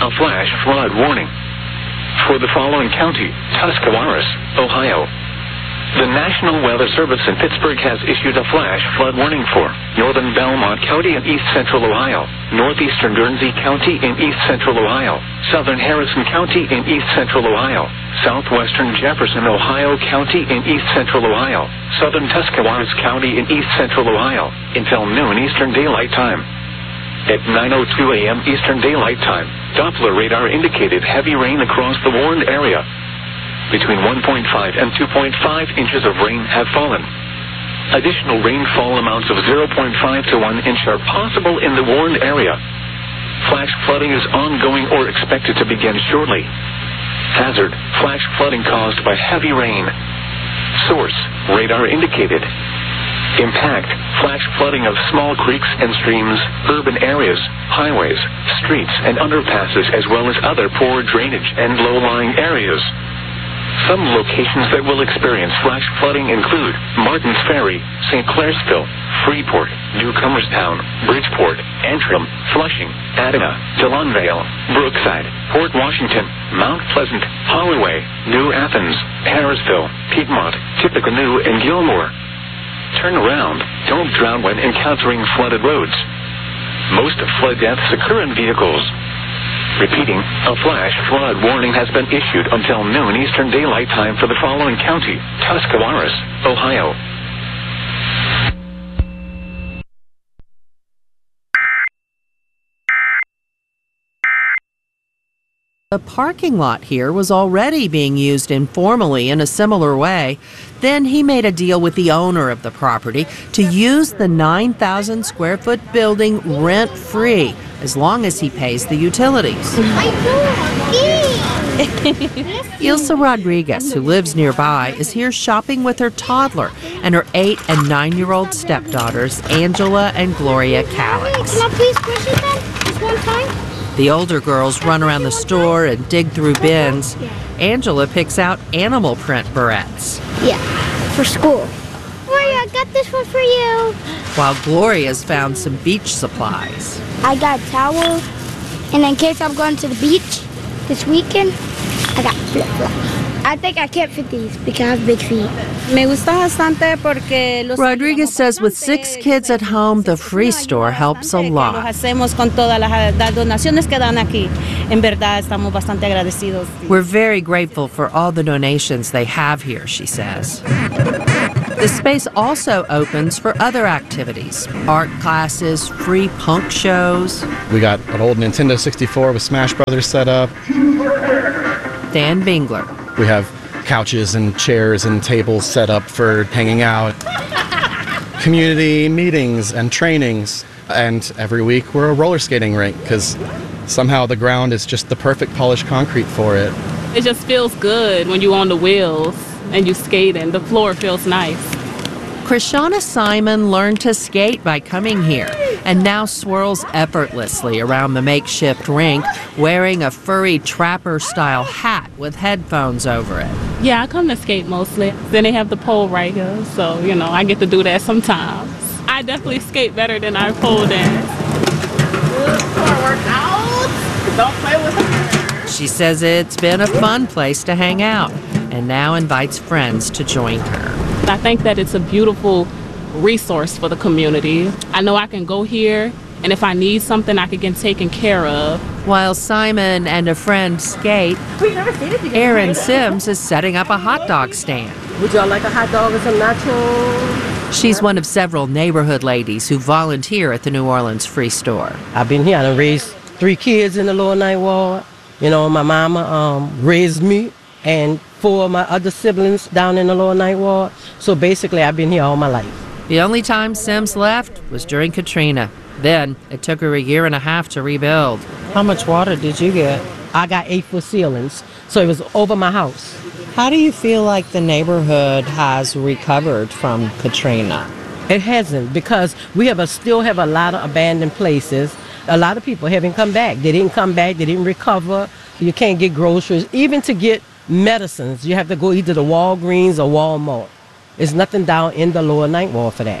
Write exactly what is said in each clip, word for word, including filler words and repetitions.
a flash flood warning for the following county: Tuscarawas, Ohio. The National Weather Service in Pittsburgh has issued a flash flood warning for northern Belmont County in east central Ohio, northeastern Guernsey County in east central Ohio, southern Harrison County in east central Ohio, southwestern Jefferson, Ohio County in east central Ohio, southern Tuscarawas County in east central Ohio, until noon Eastern Daylight Time. At nine oh two a.m. Eastern Daylight Time, Doppler radar indicated heavy rain across the warned area. Between one point five and two point five inches of rain have fallen. Additional rainfall amounts of zero point five to one inch are possible in the warned area. Flash flooding is ongoing or expected to begin shortly. Hazard: flash flooding caused by heavy rain. Source: radar indicated. Impact: flash flooding of small creeks and streams, urban areas, highways, streets, and underpasses, as well as other poor drainage and low-lying areas. Some locations that will experience flash flooding include Martins Ferry, Saint Clairsville, Freeport, Newcomerstown, Bridgeport, Antrim, Flushing, Adana, Dillonvale, Brookside, Port Washington, Mount Pleasant, Holloway, New Athens, Harrisville, Piedmont, Tippecanoe, and Gilmore. Turn around. Don't drown when encountering flooded roads. Most flood deaths occur in vehicles. Repeating, a flash flood warning has been issued until noon Eastern Daylight Time for the following county: Tuscarawas, Ohio. The parking lot here was already being used informally in a similar way. Then he made a deal with the owner of the property to use the nine thousand square foot building rent-free as long as he pays the utilities. Ilsa Rodriguez, who lives nearby, is here shopping with her toddler and her eight and nine-year-old stepdaughters, Angela and Gloria Calix. Can I please push it then? Just one time? The older girls run around the store and dig through bins. Angela picks out animal print barrettes. Yeah, for school. Gloria, I got this one for you. While Gloria's found some beach supplies. I got a towel, and in case I'm going to the beach this weekend, I got flip-flops. I think I can't fit these because I have big feet. Rodriguez says with six kids at home, the free store helps a lot. We're very grateful for all the donations they have here, she says. The space also opens for other activities: art classes, free punk shows. We got an old Nintendo sixty-four with Smash Brothers set up. Dan Bingler. We have couches and chairs and tables set up for hanging out. Community meetings and trainings. And every week we're a roller skating rink because somehow the ground is just the perfect polished concrete for it. It just feels good when you're on the wheels and you skate and the floor feels nice. Krishana Simon learned to skate by coming here and now swirls effortlessly around the makeshift rink wearing a furry trapper-style hat with headphones over it. Yeah, I come to skate mostly. Then they have the pole right here, so, you know, I get to do that sometimes. I definitely skate better than I pole dance. Good for workout. Don't play with her. She says it's been a fun place to hang out and now invites friends to join her. I think that it's a beautiful resource for the community. I know I can go here, and if I need something, I can get taken care of. While Simon and a friend skate, Erin Sims is setting up a hot dog stand. Would y'all like a hot dog and some nachos? She's one of several neighborhood ladies who volunteer at the New Orleans Free Store. I've been here. I raised three kids in the Lower Ninth Ward. You know, my mama um, raised me and four of my other siblings down in the Lower Ninth Ward. So basically, I've been here all my life. The only time Sims left was during Katrina. Then it took her a year and a half to rebuild. How much water did you get? I got eight-foot ceilings, so it was over my house. How do you feel like the neighborhood has recovered from Katrina? It hasn't, because we have a, still have a lot of abandoned places. A lot of people haven't come back. They didn't come back. They didn't recover. You can't get groceries. Even to get medicines, you have to go either to Walgreens or Walmart. There's nothing down in the Lower Ninth Ward for that.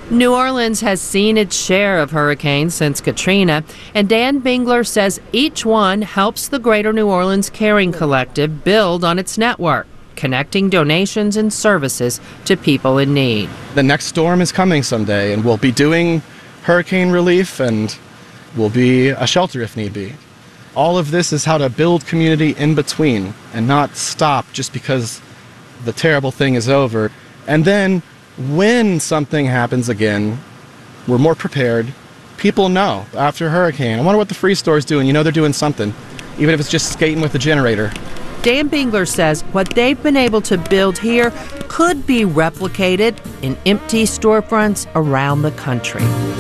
New Orleans has seen its share of hurricanes since Katrina, and Dan Bingler says each one helps the Greater New Orleans Caring Collective build on its network, connecting donations and services to people in need. The next storm is coming someday, and we'll be doing hurricane relief, and we'll be a shelter if need be. All of this is how to build community in between and not stop just because the terrible thing is over. And then when something happens again, we're more prepared. People know after a hurricane, I wonder what the Free Store's doing. You know they're doing something, even if it's just skating with the generator. Dan Bingler says what they've been able to build here could be replicated in empty storefronts around the country.